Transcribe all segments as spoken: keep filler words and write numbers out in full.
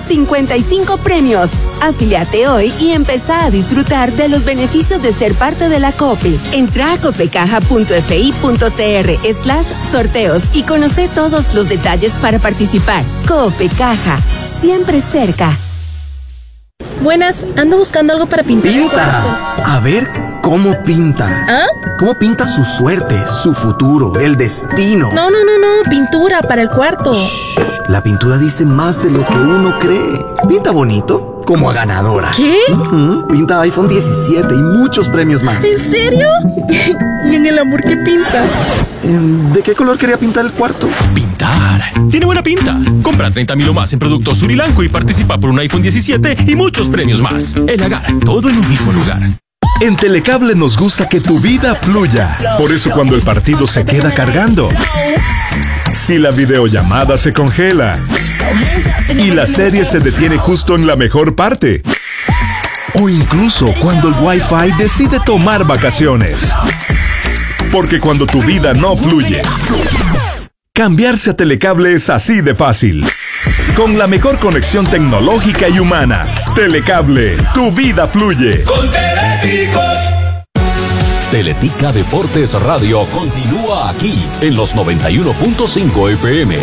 cincuenta y cinco premios. Afíliate hoy y empezá a disfrutar de los beneficios de ser parte de la COPE. Entra a copecaja.fi.cr slash sorteos y conoce todos los detalles para participar. Copecaja, siempre cerca. Buenas, ando buscando algo para pintar. ¡Pinta! A ver cómo pinta. ¿Ah? ¿Cómo pinta su suerte, su futuro, el destino? No, no, no, no, pintura para el cuarto. Shh, la pintura dice más de lo que uno cree. Pinta bonito, como a ganadora. ¿Qué? Uh-huh. Pinta iPhone diecisiete y muchos premios más. ¿En serio? ¿Y en el amor qué pinta? ¿De qué color quería pintar el cuarto? Pintar. Tiene buena pinta. Compra treinta mil o más en productos Surilanco y participa por un iPhone diecisiete y muchos premios más. El Agar, todo en un mismo lugar. En Telecable nos gusta que tu vida fluya. Por eso cuando el partido se queda cargando, si la videollamada se congela y la serie se detiene justo en la mejor parte, o incluso cuando el Wi-Fi decide tomar vacaciones. Porque cuando tu vida no fluye, cambiarse a Telecable es así de fácil. Con la mejor conexión tecnológica y humana. Telecable, tu vida fluye. Con Teleticos. Teletica Deportes Radio continúa aquí en los noventa y uno punto cinco F M.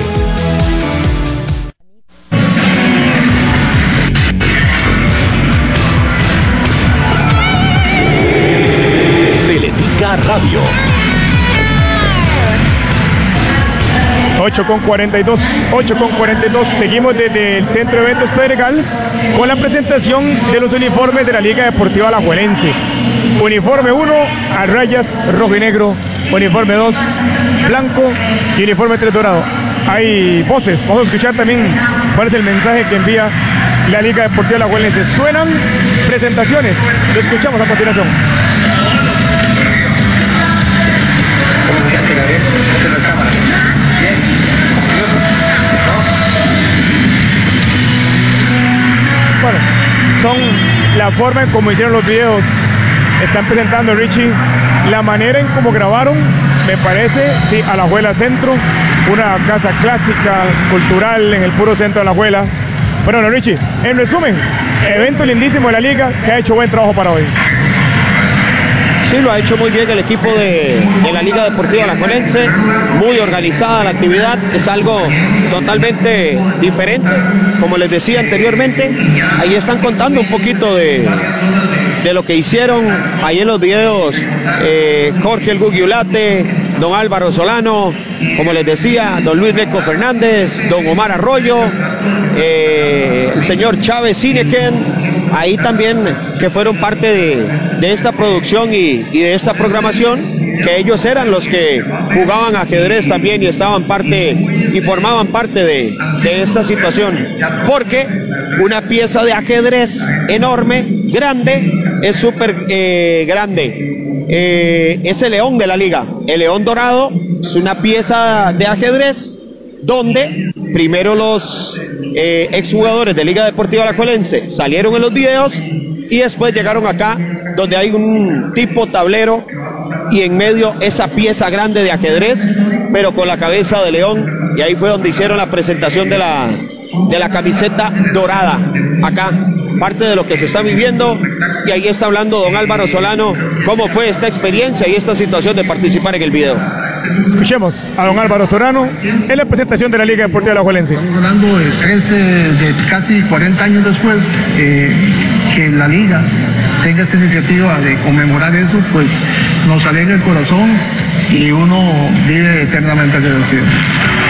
Teletica Radio. ocho con cuarenta y dos, ocho con cuarenta y dos. Seguimos desde el Centro de Eventos Pedregal con la presentación de los uniformes de la Liga Deportiva Alajuelense. Uniforme uno, a rayas rojo y negro. Uniforme dos, blanco. Y uniforme tres, dorado. Hay voces, vamos a escuchar también cuál es el mensaje que envía la Liga Deportiva Alajuelense. Suenan presentaciones, lo escuchamos a continuación. Bueno, son la forma en cómo hicieron los videos. Están presentando, Richie, la manera en cómo grabaron, me parece, sí, Alajuela Centro, una casa clásica, cultural, en el puro centro de Alajuela. Bueno, Richie, en resumen, evento lindísimo de la liga que ha hecho buen trabajo para hoy. Sí, lo ha hecho muy bien el equipo de, de la Liga Deportiva Alajuelense, muy organizada la actividad, es algo totalmente diferente, como les decía anteriormente. Ahí están contando un poquito de, de lo que hicieron ahí en los videos, eh, Jorge el Gugiulate, don Álvaro Solano, como les decía, don Luis Neco Fernández, don Omar Arroyo, eh, el señor Chávez Sineken, ahí también que fueron parte de, de esta producción y, y de esta programación, que ellos eran los que jugaban ajedrez también y estaban parte y formaban parte de, de esta situación, porque una pieza de ajedrez enorme, grande, es súper eh, grande, eh, es el león de la liga, el león dorado, es una pieza de ajedrez donde primero los eh, exjugadores de Liga Deportiva Alajuelense salieron en los videos y después llegaron acá donde hay un tipo tablero y en medio esa pieza grande de ajedrez, pero con la cabeza de león, y ahí fue donde hicieron la presentación de la, de la camiseta dorada, acá, parte de lo que se está viviendo, y ahí está hablando don Álvaro Solano, cómo fue esta experiencia y esta situación de participar en el video. Escuchemos a don Álvaro Solano en la presentación de la Liga Deportiva Alajuelense. Estamos hablando de trece, de casi cuarenta años después, eh, que la Liga tenga esta iniciativa de conmemorar eso, pues nos alegra el corazón y uno vive eternamente agradecido.